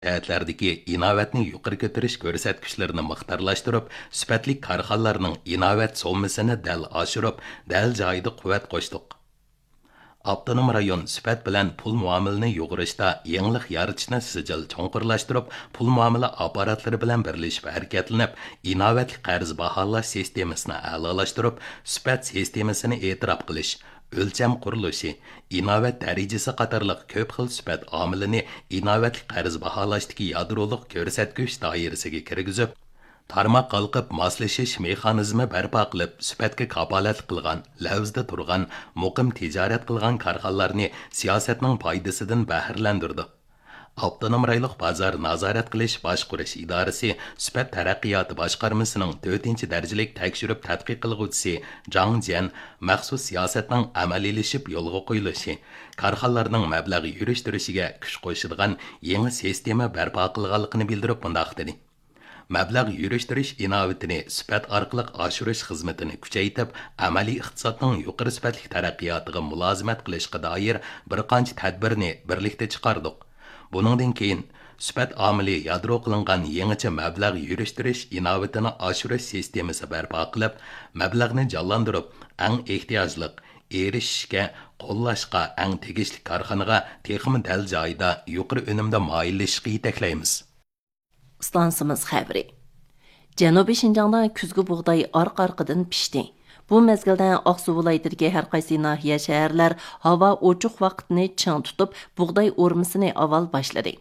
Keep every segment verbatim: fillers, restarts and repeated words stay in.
Jihətlərdəki inovatni yuqori ko'tarish ko'rsatkichlarini miqdorlashtirib, sifatli korxonalarning inovat sommasini dal oshirib, dal joyida quvvat qo'shdik. Avtonom rayon sifat bilan pul muomalini yo'g'irishda yangilik yaratishni sijil cho'nqurlashtirib, pul muomala apparatlari bilan birlashib harakatlanib, innovatli qarz baholash sistemasini a'lolashtirib, sifat sistemasini e'tirof qilish, o'lcham qurilishi, innovat darajasi qatorliq ko'p xil sifat omilini innovatli qarz baholashdagi yadroliq ko'rsatkich doirasiga kirgizib, tarmoq qalqib moslashish mexanizmi barpo qilib, sifatga kapolat qilgan, lavzda turgan, muqim tijorat qilgan korxonalarni siyosatning foydasidan bahrilandirdi. Avtonom rayonlik bozor nazorat qilish boshqarish idorasi sifat taraqqiyoti boshqarmasining to'rtinchi darajalik tekshirib tadqiq qilguvchisi Jang Jian maxsus siyosatning amaliylashib yo'lga qo'yilishi, korxonalarning mablag' yurishtirishiga kuch qo'shadigan yangi sistema barpo qilganligini bildirib bundoq dedi. Mablag' yurishtirish inovatini sifat orqali oshirish xizmatini kuchaytirib, amaliy iqtisodning yuqori sifatli taraqqiyotiga mulozimat qilishga doir bir qancha tadbirni birlikda chiqardik. Buningdan keyin sifat omili yadro qilingan yangicha mablag' yurishtirish inovatini oshirish sistemasi barpo qilib, mablag'ni jonlantirib, eng ehtiyojli erishishga, qo'llashga, eng tegishli korxonaga texmi dal joyida yuqori unumda moyillashishga yetaklaymiz. Stansimiz xabari. Janubiy Shinjongda kuzgi bug'doy orqa-orqadan pishdi. Bu mezgilda Aqsu viloyatidagi har qaysi nahiya shaharlar havo ochiq vaqtni chang tutib, bug'doy o'rmasini avval boshladi.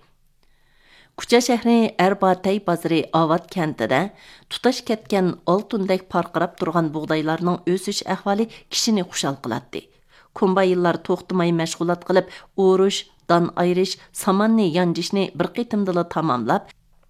Kucha shahri Arbatay bozori Avat kentida tutash ketgan oltundek parqirab turgan bug'doylarning o'sish ahvoli kishini xushal qiladi. Kombayinlar to'xtamay mashg'ulot qilib, o'rish, don ayirish, samanni yanjishni bir qitimdala tamomlab,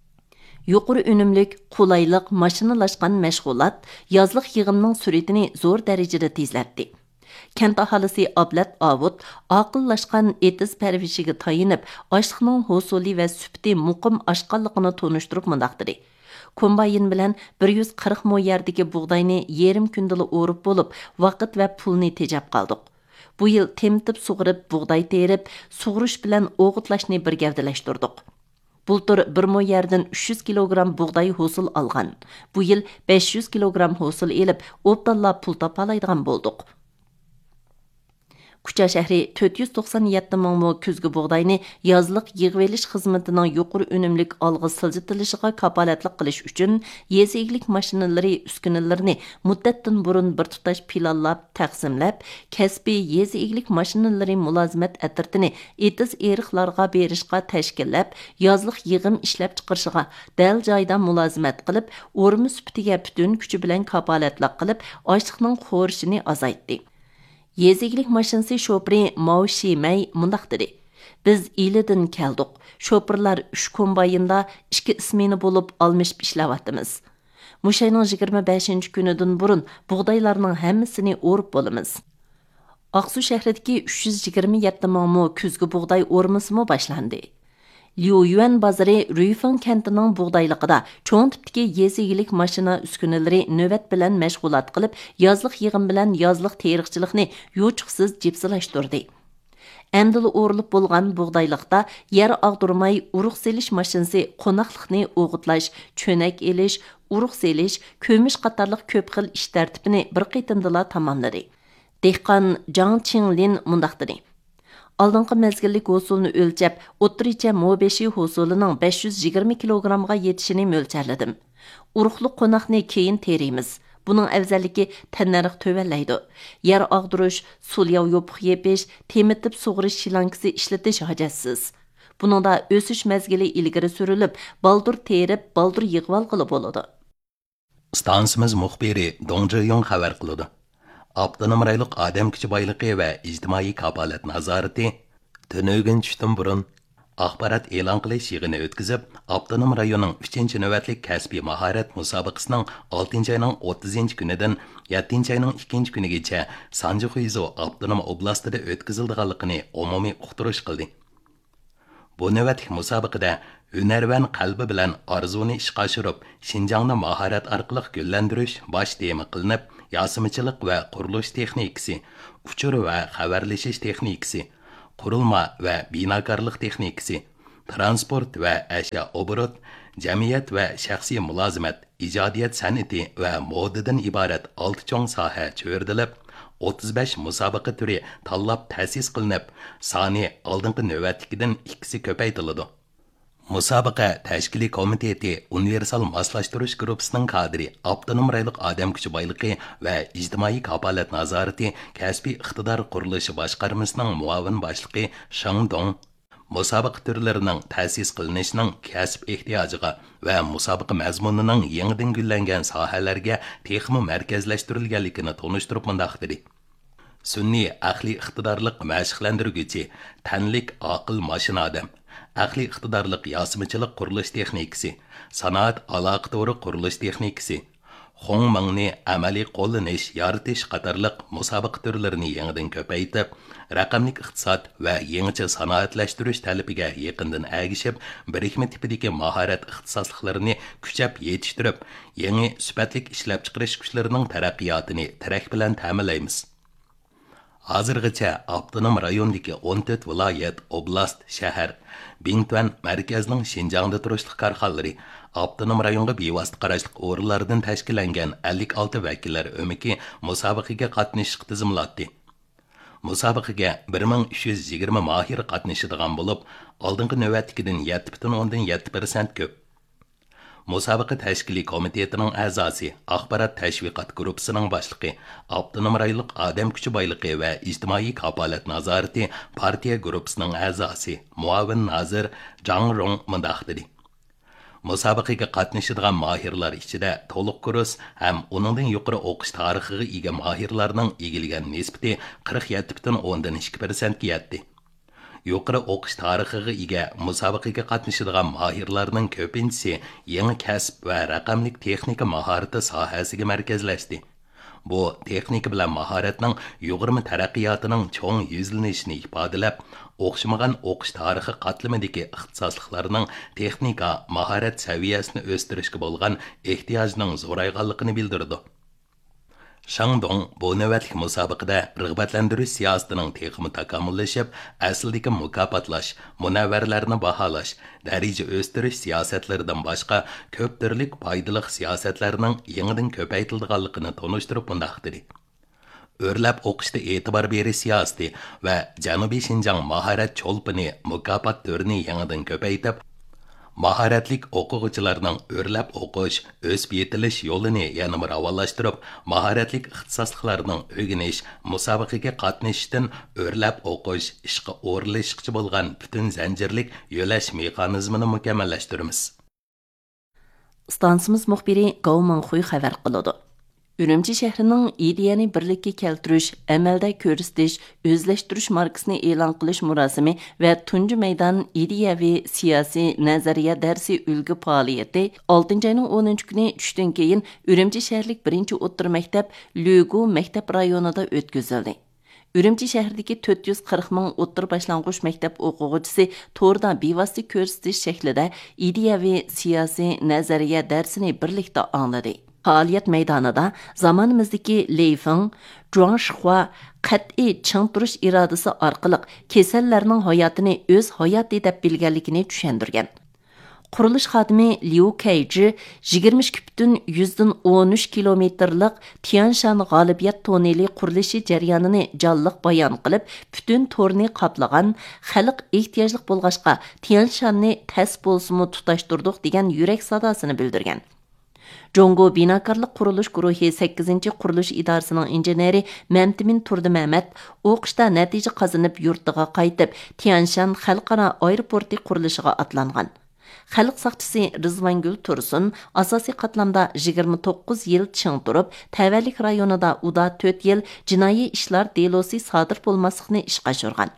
yuqori unumlik, qulaylik, mashinalashgan mashg'ulot yozliq yig'imning suratini zo'r darajada tezlatdi. Kent aholisi Ablat Avut aqllashgan etiz parvishiga tayinib, oshliqning hosuli va sufti muqim oshqanligini tonishtirib mundoq dedi. Kombayin bilan bir yuz qirq mo yerdagi bug'doyni yarim kundala o'rib bo'lib, vaqt va pulni tejab qoldik. Bu yil temtib sug'urib, bug'doy terib, sug'urish bilan o'g'itlashni bir gavdalashtirdik. Bultur bir mo yerdan uch yuz kilogramm bug'doy hosil olgan. Bu yil besh yuz kilogramm hosil elib, obdalla pul topalaydigan bo'ldik. Kucha shahri to'rt yuz to'qson yetti ming mo kuzgi bug'doyni yozliq yig'velish xizmatining yuqori unumlik olg'i siljitilishiga kapolatlik qilish uchun yez eglik mashinalari uskunalarni muddatdan burun bir tutash planlab, taqsimlab, kasbiy yez eglik mashinalari mulozimat atirtini etiz eriqlarga berishga tashkillab, yozliq yig'im ishlab chiqarishiga dal joyda mulozimat qilib, o'rmi suftiga butun kuchi bilan kapolatlik qilib, ochliqning xo'rishini azaytdi. Yeziglik mashinasi şoförü Mao Shimay mundaq dedi. Biz ilidan keldik. Şoförlar uch kombayinda ikki ismini bo'lib almışıp ishlavatimiz. Muşayning yigirma beshinchi kunidan burun bug'doylarning hammasini o'rib bo'lamiz. Aqsu shahridagi uch yuz yigirma yetti ming mo kuzgi bug'doy o'rmasimi boshlandi. Liu Yuan bozori Ruifeng kentining bug'doyligida cho'ng tipdagi yezigilik mashina uskunalari navbat bilan mashg'ulot qilib, yozliq yig'im bilan yozliq teriqchilikni yo'chiqsiz jipsilashtirdi. Әмділі орылып болған бұғдайлықта yer ағдырмай urug' selish mashinasi qo'noqliqni o'g'itlash, cho'nak elish, urug' selish, ko'mish qatorliq ko'p xil ish tartibini bir qitimdala tamomladi. Dehqon Jang Qinglin mundaq dedi. Алдыңғы mezgillik hosulni o'lchab, o'ttiricha mobeshi hosulining besh yuz yigirma kilogrammga yetishini mo'lcharladim. Urug'li qo'noqni keyin terimiz. Bunun afzalligi tannarx tövellaydi. Yer ag'dirish, sulyav yopiq yepish, temitib sug'urish shilankisi ishlatish hojatsiz. Buningda o'sish mezgili ilgari surilib, baldur terib, baldur yig'ib olg'ili bo'ladi. Stansimiz muxbiri Dong Zhiyong xabar qiladi. Avtonom rayonlik odam kuchi boyligi va ijtimoiy kapolat nazorati tunugin tushdan burun axborot e'lon qilish yig'ini o'tkazib, avtonom rayonning uchinchi navbatlik kasbiy mahorat musobaqasining oltinchi oyning o'ttizinchi kunidan yettinchi oyning ikkinchi kunigacha Sanjixuizo avtonom oblastida o'tkazilganligini umumiy uqtirish qildi. Bu navbatlik musobaqada hunarvan qalbi bilan orzuni ishga oshirib, Xinjiangni mahorat orqali gullantirish bosh tema qilinib, yosimichilik va qurilish texnikasi, uchur va xabarlashish texnikasi, qurilma va binokorlik texnikasi, transport va ashyo obrot, jamiyat va shaxsiy mulozimat, ijodiyat san'ati va modadan iborat olti cho'ng soha cho'rdilib, o'ttiz besh musobaqa turi tanlab ta'sis qilinib, soni oldingi navbatligidan ikkisi ko'paytiriladi. Musobaqa tashkiliy komiteti universal moslashtirish gruppasining kadri, avtonom rayonlik odam kuchi boyligi va ijtimoiy kafolat nazorati kasbiy iqtidor qurilishi boshqarmasining muavin boshlig'i Shang Dong musobaqa turlarining ta'sis qilinishining kasb ehtiyojiga va musobaqa mazmunining yangidan gullangan sohalarga texmi markazlashtirilganligini tunishtirib mundoq dedi. Sunniy aqliy iqtidorlik mashqlantirguchi, tanlik aql mashina odam, aqliy iqtidorlik yosimichilik qurilish texnikasi, sanoat aloqa to'ri qurilish texnikasi, Hong Mangni amaliy qo'llanish, yaratish qatorliq musobaqa turlarini yangidan ko'paytib, raqamlik iqtisod va yangicha sanoatlashtirish talabiga yaqindan agishib, birikma tipidagi mahorat ixtisosliklarini kuchab yetishtirib, yangi sifatlik ishlab chiqarish kuchlarining taraqqiyotini tarak bilan ta'minlaymiz. Hozirgacha avtonom rayondagi o'n to'rt viloyat, oblast, shahar, Bingtuan markazining Xinjiangda turishli korxonalari, avtonom rayonga bevosita qarashli o'rinlardan tashkillangan ellik olti vakillar o'miki musobaqaga qatnashishga tizimlatdi. Musobaqaga bir ming uch yuz yigirma mohir qatnashadigan bo'lib, oldingi navbatdagidan yetti butun o'ndan yetti persent ko'p. Musobaqa tashkiliy komitetining a'zosi, axborot tashviqot gruppasining boshlig'i, avtonom rayonlik odam kuchi boyligi va ijtimoiy kafolat nazorati partiya gruppasining a'zosi, muavin nazir Zhang Rong mundoq dedi. Musobaqaga qatnashadigan mohirlar ichida to'liq kurs ham uningdan yuqori o'qish tarixiga ega mohirlarning egilgan nisbati qirq yetti butun o'ndan ikki persent ga yetdi. Yuqori o'qish tarixiga ega musobaqaga qatnashadigan mohirlarning ko'pinchisi yangi kasb va raqamlik texnika mahorati sohasiga markazlashdi. Bu texnika bilan mahoratning yuqori taraqqiyotining cho'ng yuzlanishini ifodalab, o'xshamagan o'qish tarixi qatlamidagi ixtisosliklarning texnika mahorat saviyasini o'stirishga bo'lgan ehtiyojning zo'rayganligini bildirdi. Shangdong bu navbatlik musobaqada rag'batlantirish siyosatining texmi takomillashib, aslidagi mukofotlash, munavvarlarni baholash, daraja o'stirish siyosatlaridan boshqa ko'p turlik foydali siyosatlarning yangidan ko'paytirilganligini tunishtirib mundoq dedi. O'rlab o'qishda e'tibor berish siyosati va Janubiy Xinjiang mahorat cho'lpini mukofot turini yangidan ko'paytib, mahoratlik o'quvchilarning o'rlab o'qish, o'sib yetilish yo'lini yana ravonlashtirib, mahoratlik ixtisosliklarning o'rganish, musobaqaga qatnashishdan o'rlab o'qish, ishga o'rlashishga bo'lgan butun zanjirlik yo'lash mexanizmini mukammallashtiramiz. Stansimiz muxbiri Gao Mangxuy xabar qiladi. Ürümçi şəhərinin ideyani birlikə keltiriş, əməldə körüstüş, özləşdiriş markasını elan qilish murasimi və tuncu meydan ideyavi siyasi nəzəriyə dərsi ülgü fəaliyyəti oltinchi ayının o'ninchi kuni tushdan keyin Ürümçi şəhərlik birinchi o'rta məktəb Lügu məktəb rayonida o'tkazildi. Ürümçi şəhərdəki to'rt yuz qirq ming o'rta başlanğıç məktəb o'quvchisi torda bevosita ko'rsatish shaklida ideyavi siyasi nəzəriyə dərsini birlikdə anladı. Fəaliyyət meydanında zamanımızdakı Leifeng, Zhuangshihua qat'iy ching turish irodasi orqali kasallarning hayotini o'z hayoti deb bilganligini tushundirgan. Qurilish xodimi Liu Keiji yigirma ikki butun yuzdan o'n uch kilometrlik Tianshan g'olibiyat tonneli qurilishi jarayonini jonliq bayon qilib, butun torni qoplagan, xalq ehtiyojli bo'lg'achqa Tianshanni tas bo'lsimi tutashtirdik degan yurak sadosini bildirgan. Jongo binakarlıq quruluş guruhi sakkizinchi quruluş idorasining injeneri Mamtimin Turdimamat o'qishda natija qozonib yurtiga qaytib, Tianshan xalqaro aeroporti qurilishiga atlangan. Xalq saqchisi Rizvangul Tursun asosiy qatlamda yigirma to'qqiz yil ching turib, tavallik rayonida uda to'rt yil jinoiy ishlar delosi sodir bo'lmaslikni ishga oshirgan.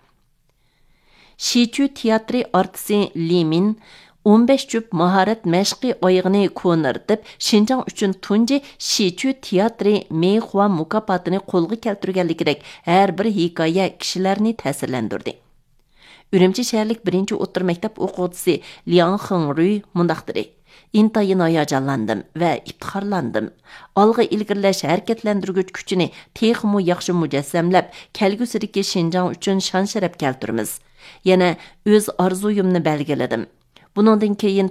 Shichu teatri artisti Limin o'n besh jup mahorat mashqi oyig'ini ko'nirtib, Xinjiang uchun tunji Shichu teatri Meyxua mukofotini qo'lga keltirganligidek har bir hikoya kishilarni ta'sirlantirdi. Ürümçi şəhərlik birinchi o'rta məktəb o'quvchisi Liang Hengruy mundaq dedi. İntayin hayajonlandim va iftixorlandim. Alg'a ilgirlash harakatlantirgich kuchini texmu yaxshi mujassamlab, kelgusidagi Xinjiang uchun shon-sharaf keltiramiz. Yana o'z orzuyimni belgiladim. Buningdan keyin